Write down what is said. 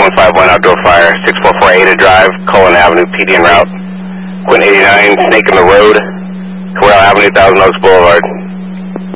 151 outdoor fire, 644 Ada Drive, Cullen Avenue, PD en route. Quint 89, Snake in the Road, Corral Avenue, Thousand Oaks Boulevard.